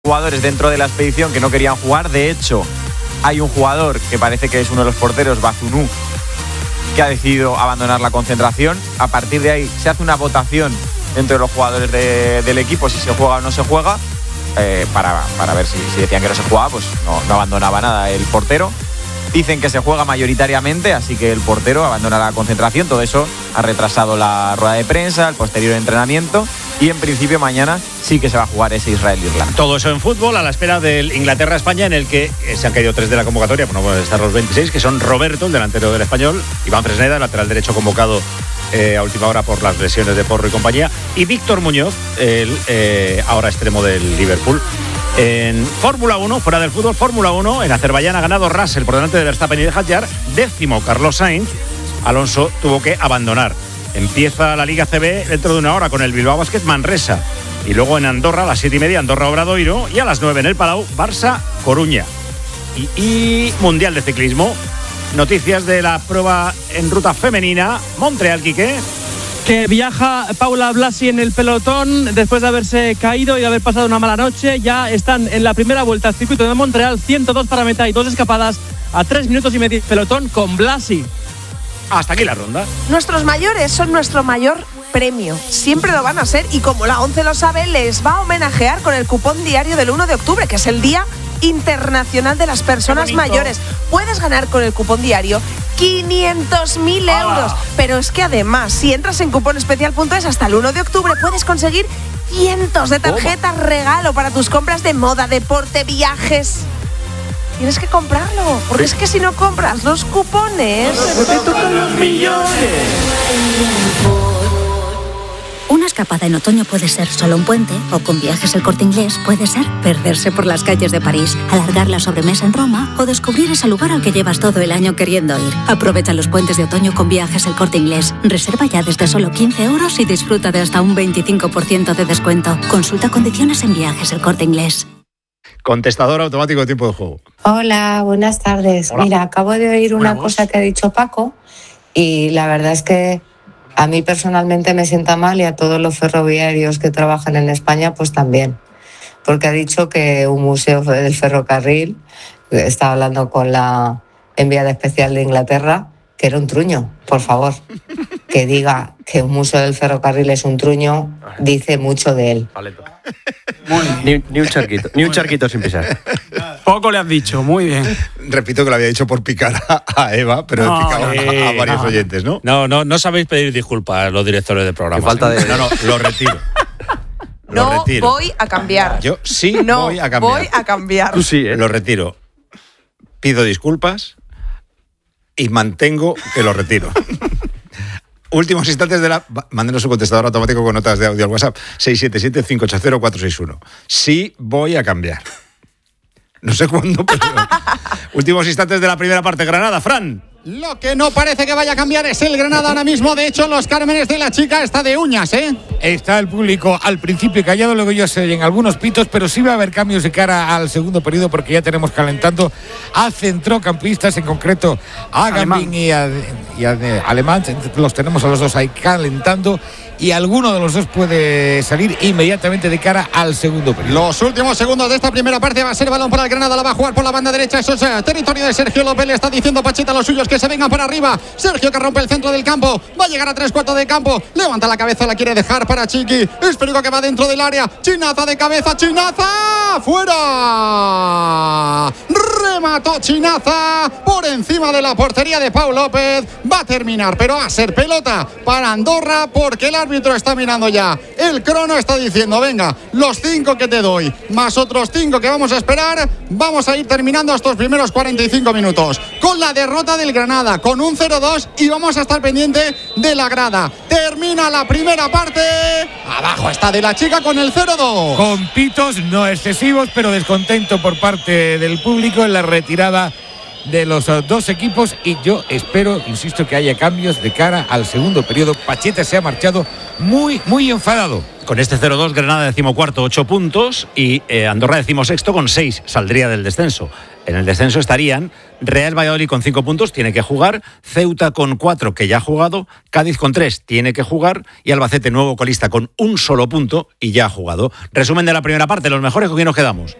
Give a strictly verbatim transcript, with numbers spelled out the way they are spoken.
jugadores dentro de la expedición que no querían jugar. De hecho, hay un jugador que parece que es uno de los porteros, Bazunu, que ha decidido abandonar la concentración. A partir de ahí se hace una votación entre los jugadores de, del equipo si se juega o no se juega, eh, para, para ver si, si decían que no se jugaba, pues no, no abandonaba nada el portero. Dicen que se juega mayoritariamente, así que el portero abandona la concentración. Todo eso ha retrasado la rueda de prensa, el posterior entrenamiento, y en principio mañana sí que se va a jugar ese Israel-Irlanda. Todo eso en fútbol, a la espera del Inglaterra-España, en el que se han caído tres de la convocatoria, bueno, pueden estar los veintiséis, que son Roberto, el delantero del Español, Iván Fresneda, el lateral derecho convocado eh, a última hora por las lesiones de Porro y compañía, y Víctor Muñoz, el eh, ahora extremo del Liverpool. En Fórmula uno, fuera del fútbol, Fórmula uno, en Azerbaiyán ha ganado Russell por delante de Verstappen y de Hadjar, décimo Carlos Sainz. Alonso tuvo que abandonar. Empieza la Liga C B dentro de una hora con el Bilbao Basket Manresa, y luego en Andorra a las siete y media Andorra Obradoiro, y a las nueve en el Palau Barça Coruña. Y, y Mundial de Ciclismo, noticias de la prueba en ruta femenina. Montreal, Quique. Que viaja Paula Blasi en el pelotón después de haberse caído y de haber pasado una mala noche. Ya están en la primera vuelta al circuito de Montreal, ciento dos para meta y dos escapadas a tres minutos y medio pelotón con Blasi. Hasta aquí la ronda. Nuestros mayores son nuestro mayor premio, siempre lo van a ser, y como la ONCE lo sabe, les va a homenajear con el cupón diario del uno de octubre, que es el Día Internacional de las Personas Mayores. Puedes ganar con el cupón diario quinientos mil euros, pero es que además, si entras en cupón especial punto es hasta el uno de octubre, puedes conseguir cientos de tarjetas regalo para tus compras de moda, deporte, viajes. Tienes que comprarlo, porque es que si no compras los cupones, te tocan los millones. Una escapada en otoño puede ser solo un puente, o con Viajes El Corte Inglés puede ser perderse por las calles de París, alargar la sobremesa en Roma o descubrir ese lugar al que llevas todo el año queriendo ir. Aprovecha los puentes de otoño con Viajes El Corte Inglés. Reserva ya desde solo quince euros y disfruta de hasta un veinticinco por ciento de descuento. Consulta condiciones en Viajes El Corte Inglés. Contestador automático de tiempo de juego. Hola, buenas tardes. Hola. Mira, acabo de oír una Buena cosa voz. que ha dicho Paco y la verdad es que a mí personalmente me sienta mal, y a todos los ferroviarios que trabajan en España pues también, porque ha dicho que un museo del ferrocarril, estaba hablando con la enviada especial de Inglaterra, que era un truño. Por favor, que diga que un museo del ferrocarril es un truño, dice mucho de él. Ni, ni un charquito, ni un charquito sin pisar. Poco le has dicho, muy bien. Repito que lo había dicho por picar a, a Eva, pero No, he picado a, eh, a varios no. oyentes, ¿no? No, no, no sabéis pedir disculpas a los directores de programa. Qué falta de- No, no, lo retiro. Lo No retiro. voy a cambiar. Yo sí no voy a cambiar. voy a cambiar. Tú sí, ¿eh? Lo retiro. Pido disculpas y mantengo que lo retiro. Últimos instantes de la... Mándenos un contestador automático con notas de audio al WhatsApp seis siete siete, cinco ocho cero, cuatro seis uno. Sí voy a cambiar. No sé cuándo, pero... Últimos instantes de la primera parte. Granada, Fran. Lo que no parece que vaya a cambiar es el Granada ahora mismo. De hecho, los Cármenes de la Chica está de uñas, ¿eh? Está el público al principio callado, luego ya se oyen algunos pitos, pero sí va a haber cambios de cara al segundo periodo, porque ya tenemos calentando a centrocampistas, en concreto a Gambín y a, y a eh, Alemán. Los tenemos a los dos ahí calentando, y alguno de los dos puede salir inmediatamente de cara al segundo periodo. Los últimos segundos de esta primera parte va a ser balón para el Granada, la va a jugar por la banda derecha. Eso es eh, territorio de Sergio López. Le está diciendo Pachita a los suyos que se vengan para arriba. Sergio, que rompe el centro del campo, va a llegar a tres cuartos de campo, levanta la cabeza, la quiere dejar para Chiqui. Es Perico que va dentro del área. Chinaza de cabeza, Chinaza, fuera. Remató Chinaza por encima de la portería de Pau López. Va a terminar, pero va a ser pelota para Andorra, porque el árbitro está mirando ya el crono, está diciendo: venga, los cinco que te doy más otros cinco que vamos a esperar, vamos a ir terminando estos primeros cuarenta y cinco minutos con la derrota del Granada, con un cero dos, y vamos a estar pendiente de la grada. Termina la primera parte, abajo está de la Chica con el cero dos. Con pitos no excesivos, pero descontento por parte del público en la retirada de los uh, dos equipos y yo espero, insisto, que haya cambios de cara al segundo periodo. Pacheta se ha marchado muy, muy enfadado. Con este cero dos, Granada decimocuarto, ocho puntos y eh, Andorra decimosexto con seis, saldría del descenso. En el descenso estarían Real Valladolid con cinco puntos, tiene que jugar, Ceuta con cuatro, que ya ha jugado, Cádiz con tres, tiene que jugar, y Albacete, nuevo colista, con un solo punto y ya ha jugado. Resumen de la primera parte, los mejores, ¿con quién nos quedamos?